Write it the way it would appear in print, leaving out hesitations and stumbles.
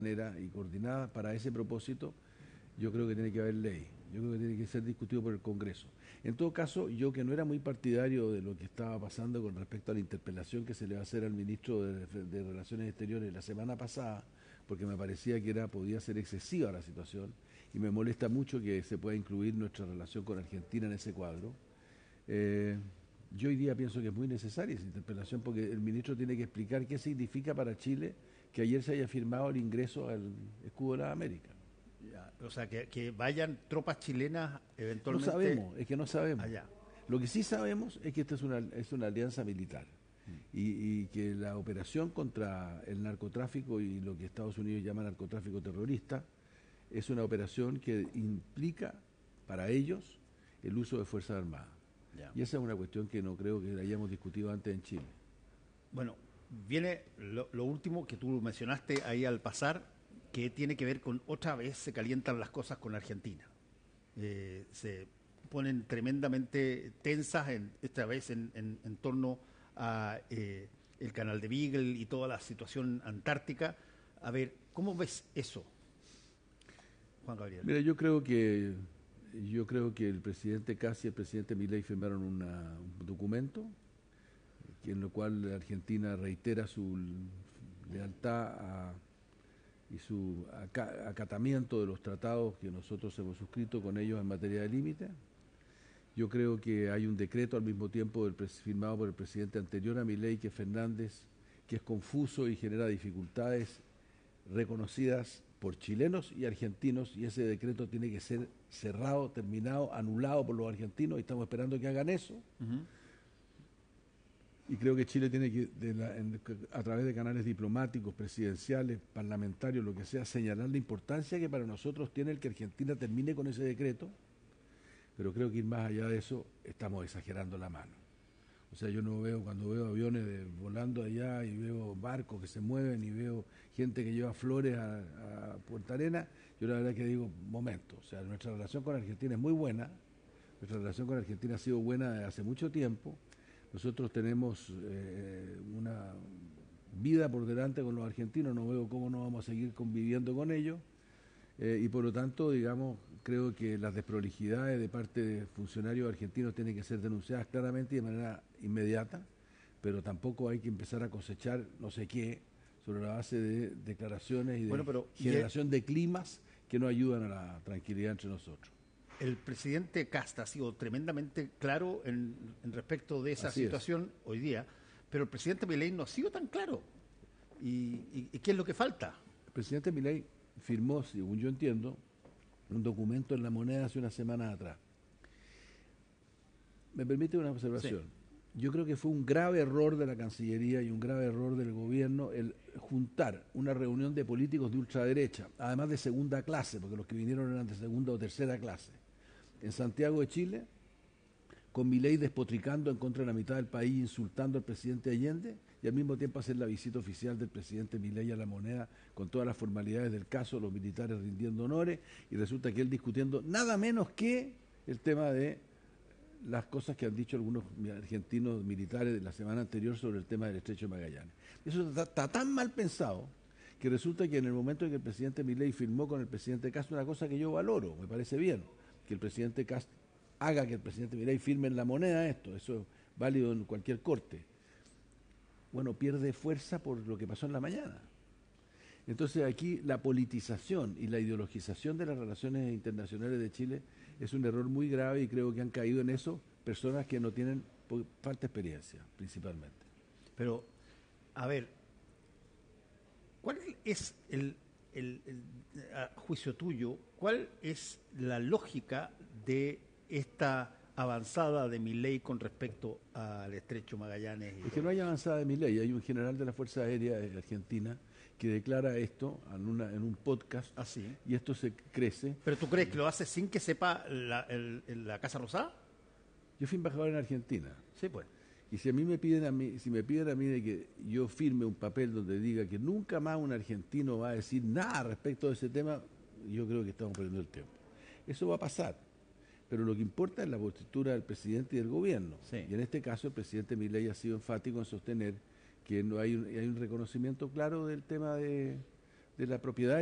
manera y coordinada para ese propósito, yo creo que tiene que haber ley, yo creo que tiene que ser discutido por el Congreso. En todo caso, yo que no era muy partidario de lo que estaba pasando con respecto a la interpelación que se le va a hacer al ministro de Relaciones Exteriores la semana pasada, porque me parecía que podía ser excesiva la situación, y me molesta mucho que se pueda incluir nuestra relación con Argentina en ese cuadro. Eh, yo hoy día pienso que es muy necesaria esa interpelación porque el ministro tiene que explicar qué significa para Chile que ayer se haya firmado el ingreso al escudo de las Américas. Ya, o sea, que vayan tropas chilenas No eventualmente sabemos, es que no sabemos. allá. Lo que sí sabemos es que esta es una alianza militar y que la operación contra el narcotráfico y lo que Estados Unidos llama narcotráfico terrorista es una operación que implica para ellos el uso de Fuerzas Armadas. Ya. Y esa es una cuestión que no creo que la hayamos discutido antes en Chile. Bueno, viene lo último que tú mencionaste ahí al pasar, que tiene que ver con otra vez se calientan las cosas con Argentina. Se ponen tremendamente tensas esta vez en torno a el canal de Beagle y toda la situación antártica. A ver, ¿cómo ves eso, Juan Gabriel? Mira, yo creo que el presidente Kast y el presidente Milei firmaron un documento en lo cual Argentina reitera su lealtad y su acatamiento de los tratados que nosotros hemos suscrito con ellos en materia de límite. Yo creo que hay un decreto al mismo tiempo firmado por el presidente anterior a Milei, que es Fernández, que es confuso y genera dificultades reconocidas por chilenos y argentinos, y ese decreto tiene que ser cerrado, terminado, anulado por los argentinos, y estamos esperando que hagan eso. Y creo que Chile tiene que, a través de canales diplomáticos, presidenciales, parlamentarios, lo que sea, señalar la importancia que para nosotros tiene el que Argentina termine con ese decreto, pero creo que ir más allá de eso estamos exagerando la mano. O sea, yo no veo, cuando veo aviones volando allá y veo barcos que se mueven y veo gente que lleva flores a Punta Arenas, yo la verdad que digo, momento, o sea, nuestra relación con Argentina es muy buena, nuestra relación con Argentina ha sido buena desde hace mucho tiempo, nosotros tenemos una vida por delante con los argentinos, no veo cómo no vamos a seguir conviviendo con ellos, y por lo tanto, digamos, creo que las desprolijidades de parte de funcionarios argentinos tienen que ser denunciadas claramente y de manera inmediata, pero tampoco hay que empezar a cosechar no sé qué sobre la base de declaraciones y de generación de climas que no ayudan a la tranquilidad entre nosotros. El presidente Kast ha sido tremendamente claro en respecto de esa Así situación hoy día, pero el presidente Milei no ha sido tan claro. ¿Y qué es lo que falta? El presidente Milei firmó, según yo entiendo, un documento en La Moneda hace unas semanas atrás. ¿Me permite una observación? Sí. Yo creo que fue un grave error de la Cancillería y un grave error del gobierno el juntar una reunión de políticos de ultraderecha, además de segunda clase, porque los que vinieron eran de segunda o tercera clase, en Santiago de Chile, con Milei despotricando en contra de la mitad del país, insultando al presidente Allende, y al mismo tiempo hacer la visita oficial del presidente Milei a La Moneda con todas las formalidades del caso, los militares rindiendo honores, y resulta que él discutiendo nada menos que el tema de las cosas que han dicho algunos argentinos militares de la semana anterior sobre el tema del Estrecho de Magallanes. Eso está tan mal pensado que resulta que en el momento en que el presidente Milei firmó con el presidente Kast, una cosa que yo valoro, me parece bien, que el presidente Kast haga que el presidente Milei firme en La Moneda esto, eso es válido en cualquier corte. Bueno, pierde fuerza por lo que pasó en la mañana. Entonces aquí la politización y la ideologización de las relaciones internacionales de Chile es un error muy grave y creo que han caído en eso personas que no tienen falta de experiencia, principalmente. Pero, a ver, ¿cuál es a juicio tuyo, cuál es la lógica de esta avanzada de Milei con respecto al Estrecho Magallanes? Es que no hay avanzada de Milei, hay un general de la Fuerza Aérea de Argentina que declara esto en un podcast. Así. Y esto se crece. ¿Pero tú crees que lo hace sin que sepa la Casa Rosada? Yo fui embajador en Argentina. Sí, pues. Y si me piden a mí de que yo firme un papel donde diga que nunca más un argentino va a decir nada respecto de ese tema, yo creo que estamos perdiendo el tiempo. Eso va a pasar. Pero lo que importa es la postura del presidente y del gobierno. Sí. Y en este caso el presidente Milei ha sido enfático en sostener que no hay un reconocimiento claro del tema del de la propiedad